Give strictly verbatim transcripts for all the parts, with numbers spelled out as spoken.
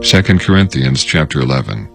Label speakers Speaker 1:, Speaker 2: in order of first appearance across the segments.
Speaker 1: Second Corinthians chapter eleven.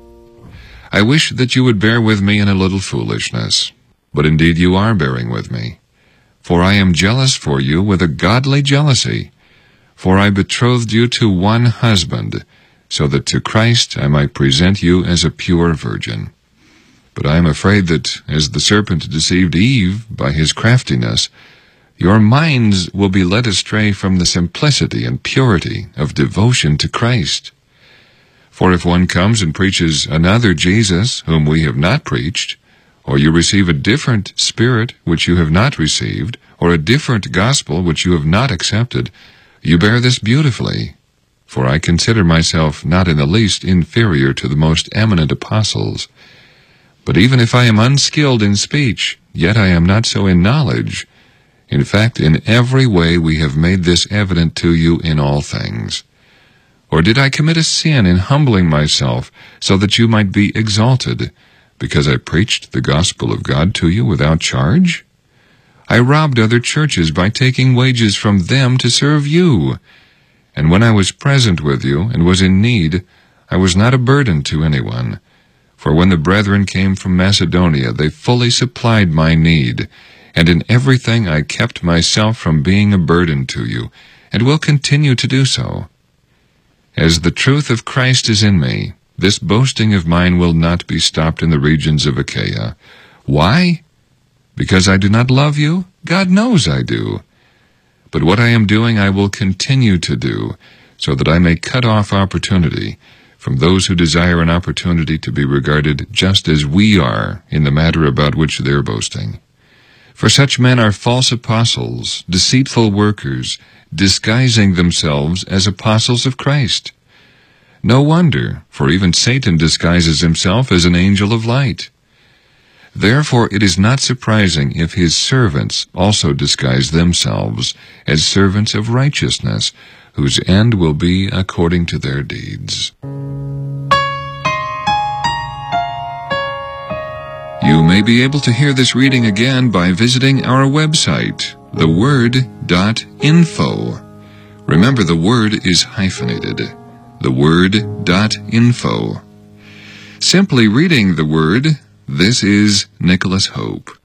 Speaker 1: I wish that you would bear with me in a little foolishness, but indeed you are bearing with me. For I am jealous for you with a godly jealousy. For I betrothed you to one husband, so that to Christ I might present you as a pure virgin. But I am afraid that, as the serpent deceived Eve by his craftiness, your minds will be led astray from the simplicity and purity of devotion to Christ. For if one comes and preaches another Jesus whom we have not preached, or you receive a different spirit which you have not received, or a different gospel which you have not accepted, you bear this beautifully. For I consider myself not in the least inferior to the most eminent apostles. But even if I am unskilled in speech, yet I am not so in knowledge. In fact, in every way we have made this evident to you in all things. Or did I commit a sin in humbling myself, so that you might be exalted, because I preached the gospel of God to you without charge? I robbed other churches by taking wages from them to serve you. And when I was present with you and was in need, I was not a burden to anyone. For when the brethren came from Macedonia, they fully supplied my need, and in everything I kept myself from being a burden to you, and will continue to do so. As the truth of Christ is in me, this boasting of mine will not be stopped in the regions of Achaia. Why? Because I do not love you? God knows I do. But what I am doing I will continue to do, so that I may cut off opportunity from those who desire an opportunity to be regarded just as we are in the matter about which they are boasting. For such men are false apostles, deceitful workers, disguising themselves as apostles of Christ. No wonder, for even Satan disguises himself as an angel of light. Therefore it is not surprising if his servants also disguise themselves as servants of righteousness, whose end will be according to their deeds. You may be able to hear this reading again by visiting our website, the word dot info. Remember, the word is hyphenated, the word dot info. Simply reading the word, this is Nicholas Hope.